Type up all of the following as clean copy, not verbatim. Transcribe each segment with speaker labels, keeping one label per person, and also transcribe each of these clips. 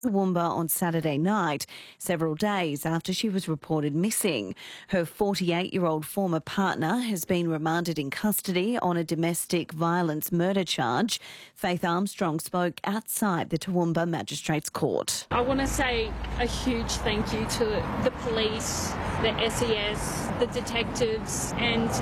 Speaker 1: Toowoomba on Saturday night, several days after she was reported missing. Her 48-year-old former partner has been remanded in custody on a domestic violence murder charge. Faith Armstrong spoke outside the Toowoomba Magistrates Court.
Speaker 2: I want to say a huge thank you to the police, the SES, the detectives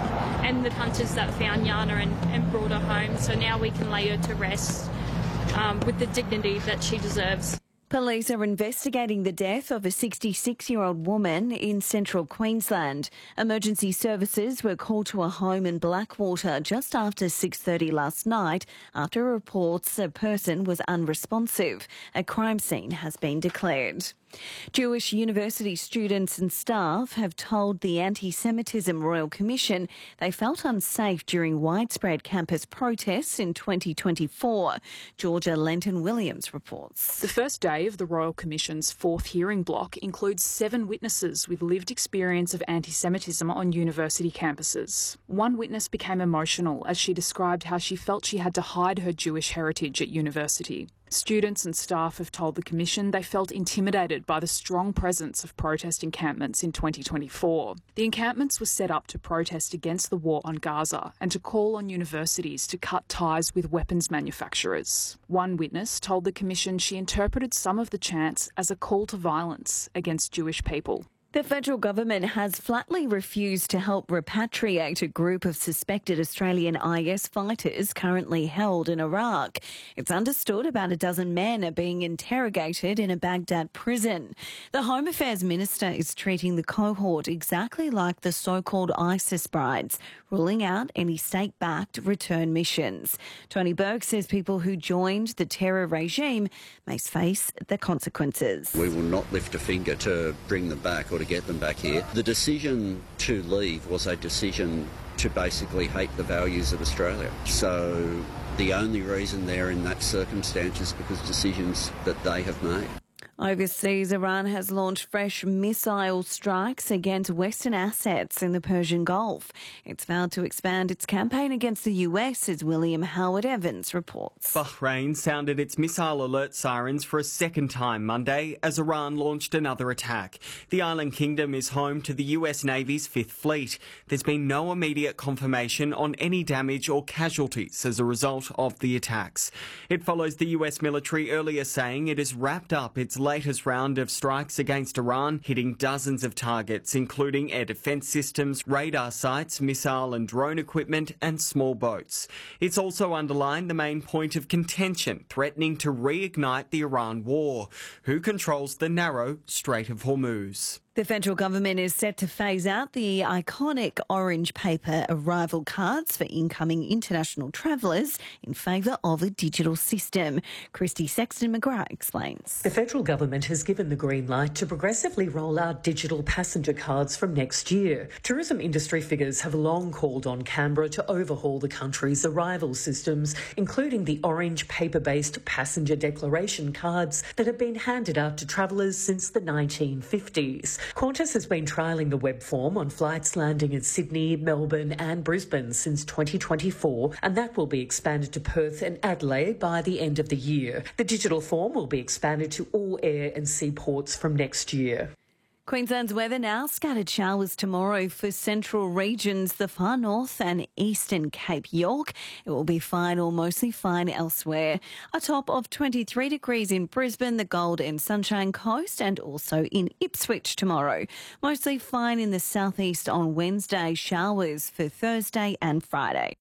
Speaker 2: and the hunters that found Yana and brought her home. So now we can lay her to rest with the dignity that she deserves.
Speaker 1: Police are investigating the death of a 66-year-old woman in central Queensland. Emergency services were called to a home in Blackwater just after 6:30 last night after reports a person was unresponsive. A crime scene has been declared. Jewish university students and staff have told the Anti-Semitism Royal Commission they felt unsafe during widespread campus protests in 2024. Georgia Lenton-Williams reports.
Speaker 3: The first day of the Royal Commission's fourth hearing block includes 7 witnesses with lived experience of anti-Semitism on university campuses. One witness became emotional as she described how she felt she had to hide her Jewish heritage at university. Students and staff have told the Commission they felt intimidated by the strong presence of protest encampments in 2024. The encampments were set up to protest against the war on Gaza and to call on universities to cut ties with weapons manufacturers. One witness told the Commission she interpreted some of the chants as a call to violence against Jewish people.
Speaker 1: The federal government has flatly refused to help repatriate a group of suspected Australian IS fighters currently held in Iraq. It's understood about a dozen men are being interrogated in a Baghdad prison. The Home Affairs Minister is treating the cohort exactly like the so-called ISIS brides, ruling out any state-backed return missions. Tony Burke says people who joined the terror regime may face the consequences.
Speaker 4: We will not lift a finger to bring them back or to get them back here. The decision to leave was a decision to basically hate the values of Australia. So the only reason they're in that circumstance is because decisions that they have made.
Speaker 1: Overseas, Iran has launched fresh missile strikes against Western assets in the Persian Gulf. It's vowed to expand its campaign against the US, as William Howard Evans reports.
Speaker 5: Bahrain sounded its missile alert sirens for a second time Monday as Iran launched another attack. The island kingdom is home to the US Navy's 5th Fleet. There's been no immediate confirmation on any damage or casualties as a result of the attacks. It follows the US military earlier saying it has wrapped up its latest round of strikes against Iran, hitting dozens of targets, including air defence systems, radar sites, missile and drone equipment, and small boats. It's also underlined the main point of contention, threatening to reignite the Iran war. Who controls the narrow Strait of Hormuz?
Speaker 1: The federal government is set to phase out the iconic orange paper arrival cards for incoming international travellers in favour of a digital system. Christy Sexton-McGrath explains.
Speaker 6: The federal government has given the green light to progressively roll out digital passenger cards from next year. Tourism industry figures have long called on Canberra to overhaul the country's arrival systems, including the orange paper-based passenger declaration cards that have been handed out to travellers since the 1950s. Qantas has been trialling the web form on flights landing in Sydney, Melbourne and Brisbane since 2024, and that will be expanded to Perth and Adelaide by the end of the year. The digital form will be expanded to all air and sea ports from next year.
Speaker 1: Queensland's weather now. Scattered showers tomorrow for central regions, the far north and eastern Cape York. It will be fine or mostly fine elsewhere. A top of 23 degrees in Brisbane, the Gold and Sunshine Coast, and also in Ipswich tomorrow. Mostly fine in the southeast on Wednesday, showers for Thursday and Friday.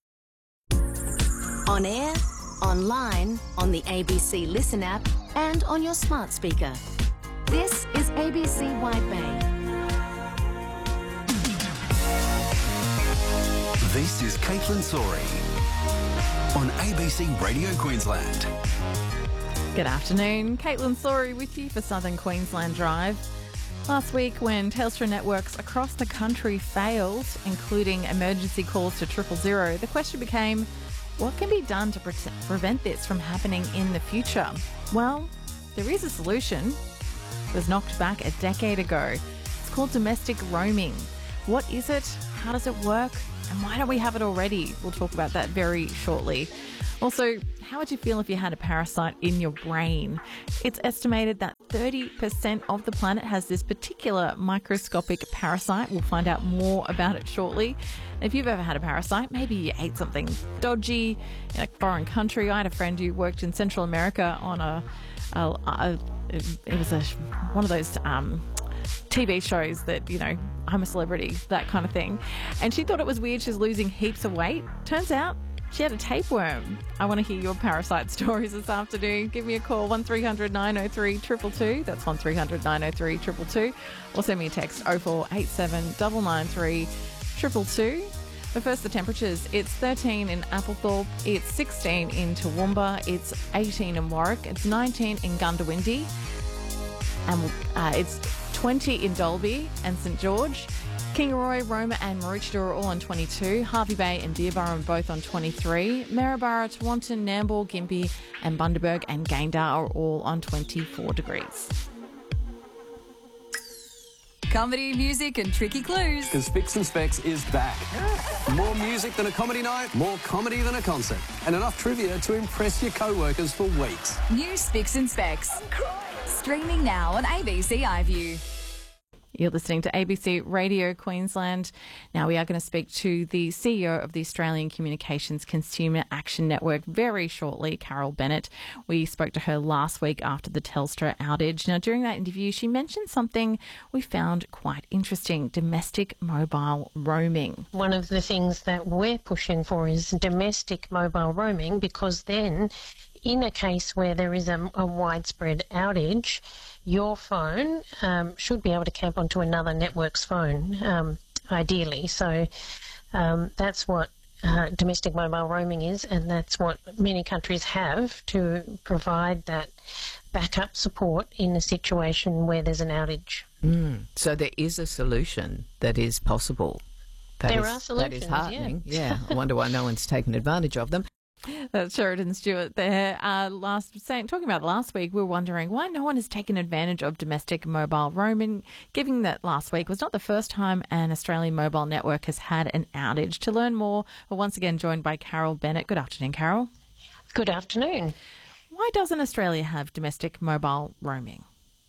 Speaker 7: On air, online, on the ABC Listen app and on your smart speaker. This is ABC Wide Bay.
Speaker 8: This is Caitlin Sori on ABC Radio Queensland.
Speaker 9: Good afternoon. Caitlin Sori with you for Southern Queensland Drive. Last week, when Telstra networks across the country failed, including emergency calls to 000, the question became, what can be done to prevent this from happening in the future? Well, there is a solution. It was knocked back a decade ago. It's called domestic roaming. What is it? How does it work? And why don't we have it already? We'll talk about that very shortly. Also, how would you feel if you had a parasite in your brain? It's estimated that 30% of the planet has this particular microscopic parasite. We'll find out more about it shortly. If you've ever had a parasite, maybe you ate something dodgy in a foreign country. I had a friend who worked in Central America on one of those TV shows that, you know, I'm a celebrity, that kind of thing. And she thought it was weird. She's losing heaps of weight. Turns out she had a tapeworm. I want to hear your parasite stories this afternoon. Give me a call, 1300 903 222. That's 1300 903 222. Or send me a text, 0487 993 222. But first, the temperatures. It's 13 in Applethorpe, it's 16 in Toowoomba, it's 18 in Warwick, it's 19 in Gundawindi, and it's 20 in Dalby and St George. Kingaroy, Roma and Maroochydore are all on 22. Harvey Bay and Beerburra are both on 23. Maryborough, Tewantin, Nambour, Gympie and Bundaberg and Gayndah are all on 24 degrees.
Speaker 10: Comedy, music and tricky clues.
Speaker 11: Because Spicks and Specs is back. More music than a comedy night, more comedy than a concert, and enough trivia to impress your co-workers for weeks.
Speaker 10: New Spicks and Specs. Streaming now on ABC iView.
Speaker 9: You're listening to ABC Radio Queensland. Now we are going to speak to the CEO of the Australian Communications Consumer Action Network very shortly, Carol Bennett. We spoke to her last week after the Telstra outage. Now, during that interview, she mentioned something we found quite interesting: domestic mobile roaming.
Speaker 12: One of the things that we're pushing for is domestic mobile roaming, because then, in a case where there is a widespread outage, your phone should be able to camp onto another network's phone, ideally. So that's what domestic mobile roaming is, and that's what many countries have to provide that backup support in a situation where there's an outage.
Speaker 13: So there is a solution that is possible.
Speaker 12: There are solutions,
Speaker 13: that is heartening. Yeah. I wonder why no one's taken advantage of them.
Speaker 9: That's Sheridan Stewart there. Talking about last week, we were wondering why no one has taken advantage of domestic mobile roaming, given that last week was not the first time an Australian mobile network has had an outage. To learn more, we're once again joined by Carol Bennett. Good afternoon, Carol.
Speaker 12: Good afternoon.
Speaker 9: Why doesn't Australia have domestic mobile roaming?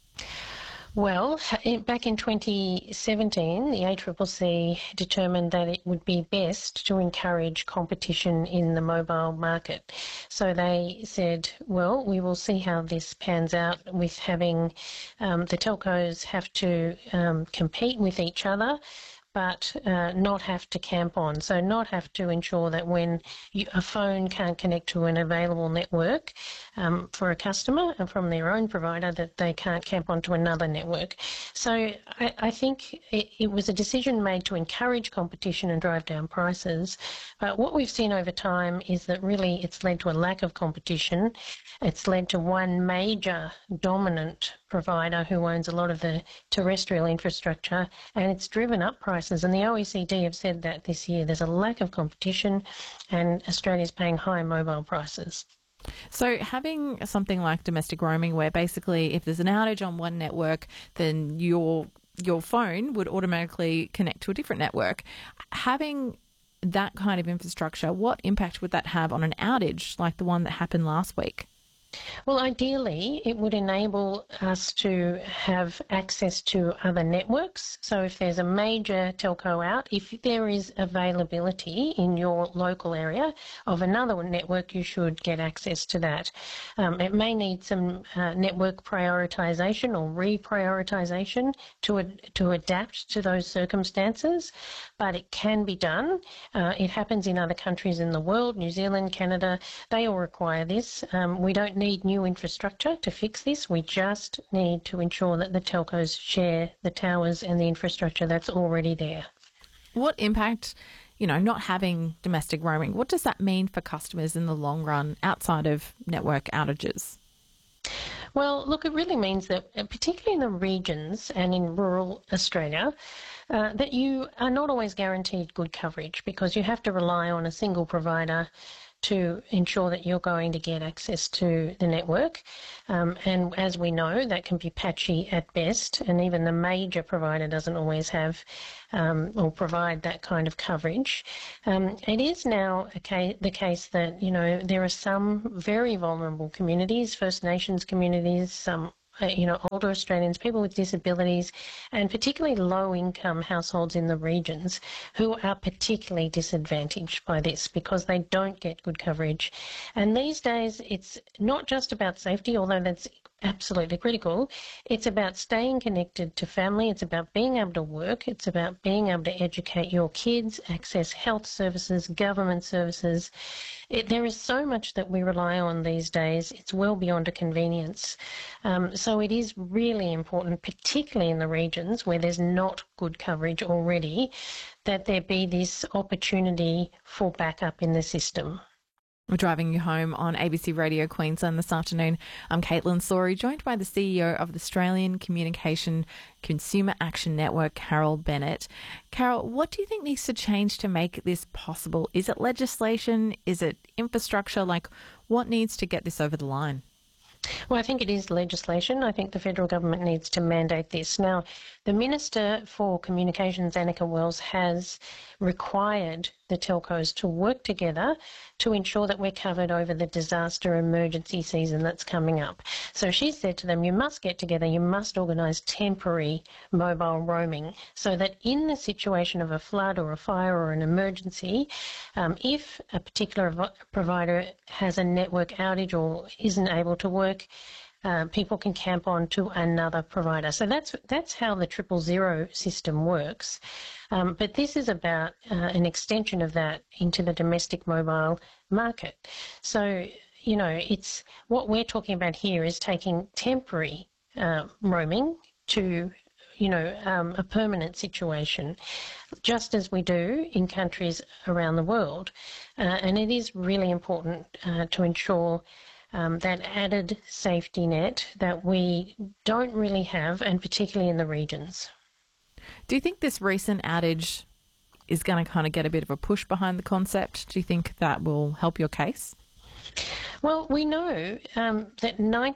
Speaker 12: Well, back in 2017, the ACCC determined that it would be best to encourage competition in the mobile market. So they said, well, we will see how this pans out with having the telcos have to compete with each other, but not have to camp on. So not have to ensure that when a phone can't connect to an available network for a customer and from their own provider, that they can't camp onto another network. So I think it was a decision made to encourage competition and drive down prices. But what we've seen over time is that really it's led to a lack of competition. It's led to one major dominant provider who owns a lot of the terrestrial infrastructure, and it's driven up prices. And the OECD have said that this year there's a lack of competition and Australia's paying high mobile prices.
Speaker 9: So having something like domestic roaming, where basically if there's an outage on one network, then your phone would automatically connect to a different network. Having that kind of infrastructure, what impact would that have on an outage like the one that happened last week?
Speaker 12: Well, ideally, it would enable us to have access to other networks. So if there's a major telco out, if there is availability in your local area of another network, you should get access to that. It may need some network prioritisation or reprioritisation to adapt to those circumstances, but it can be done. It happens in other countries in the world, New Zealand, Canada, they all require this. We don't need new infrastructure to fix this. We just need to ensure that the telcos share the towers and the infrastructure that's already there.
Speaker 9: What impact, not having domestic roaming, what does that mean for customers in the long run outside of network outages?
Speaker 12: Well, look, it really means that, particularly in the regions and in rural Australia, that you are not always guaranteed good coverage because you have to rely on a single provider to ensure that you're going to get access to the network. And as we know, that can be patchy at best, and even the major provider doesn't always have or provide that kind of coverage. It is now the case that, there are some very vulnerable communities, First Nations communities, some older Australians, people with disabilities, and particularly low-income households in the regions who are particularly disadvantaged by this because they don't get good coverage. And these days, it's not just about safety, although that's absolutely critical. It's about staying connected to family. It's about being able to work. It's about being able to educate your kids, access health services, government services. There is so much that we rely on these days. It's well beyond a convenience. So it is really important, particularly in the regions where there's not good coverage already, that there be this opportunity for backup in the system.
Speaker 9: We're driving you home on ABC Radio Queensland this afternoon. I'm Caitlin Sorey, joined by the CEO of the Australian Communication Consumer Action Network, Carol Bennett. Carol, what do you think needs to change to make this possible? Is it legislation? Is it infrastructure? What needs to get this over the line?
Speaker 12: Well, I think it is legislation. I think the federal government needs to mandate this. Now, the Minister for Communications, Annika Wells, has required the telcos to work together to ensure that we're covered over the disaster emergency season that's coming up. So she said to them, you must get together, you must organise temporary mobile roaming so that in the situation of a flood or a fire or an emergency, if a particular provider has a network outage or isn't able to work, people can camp on to another provider. So that's how the 000 system works. But this is about an extension of that into the domestic mobile market. So, it's what we're talking about here is taking temporary roaming to a permanent situation, just as we do in countries around the world. And it is really important to ensure that added safety net that we don't really have, and particularly in the regions.
Speaker 9: Do you think this recent outage is going to kind of get a bit of a push behind the concept? Do you think that will help your case?
Speaker 12: Well, we know that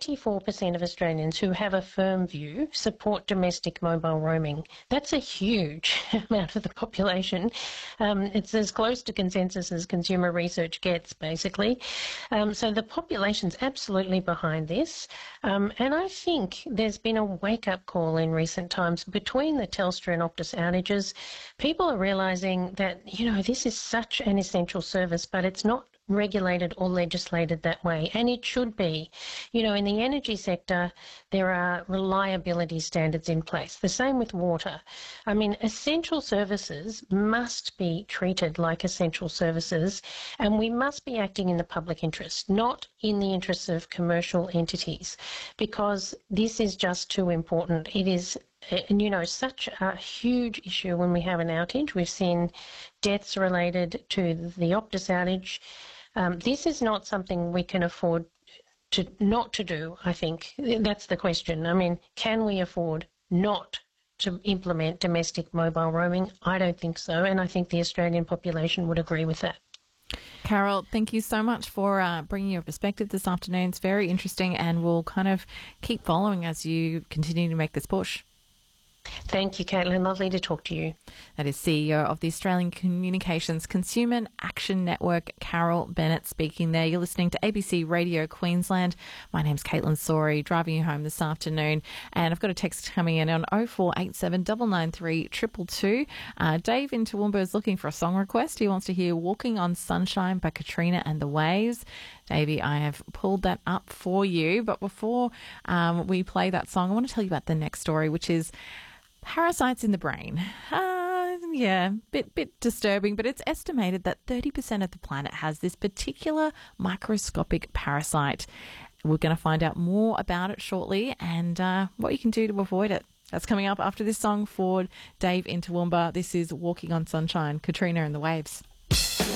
Speaker 12: 94% of Australians who have a firm view support domestic mobile roaming. That's a huge amount of the population. It's as close to consensus as consumer research gets, basically. So the population's absolutely behind this. And I think there's been a wake-up call in recent times between the Telstra and Optus outages. People are realising that, this is such an essential service, but it's not regulated or legislated that way, and it should be. In the energy sector, there are reliability standards in place. The same with water. I mean, essential services must be treated like essential services, and we must be acting in the public interest, not in the interests of commercial entities, because this is just too important. It is such a huge issue when we have an outage. We've seen deaths related to the Optus outage. This is not something we can afford not to do, I think. That's the question. I mean, can we afford not to implement domestic mobile roaming? I don't think so, and I think the Australian population would agree with that.
Speaker 9: Carol, thank you so much for bringing your perspective this afternoon. It's very interesting, and we'll kind of keep following as you continue to make this push.
Speaker 12: Thank you, Caitlin. Lovely to talk to you.
Speaker 9: That is CEO of the Australian Communications Consumer Action Network, Carol Bennett, speaking there. You're listening to ABC Radio Queensland. My name's Caitlin Sorey, driving you home this afternoon. And I've got a text coming in on 0487 993 222. Dave in Toowoomba is looking for a song request. He wants to hear Walking on Sunshine by Katrina and the Waves. Davey, I have pulled that up for you. But before we play that song, I want to tell you about the next story, which is parasites in the brain. Bit disturbing, but it's estimated that 30% of the planet has this particular microscopic parasite. We're going to find out more about it shortly and what you can do to avoid it. That's coming up after this song for Dave in Toowoomba. This is Walking on Sunshine, Katrina and the Waves.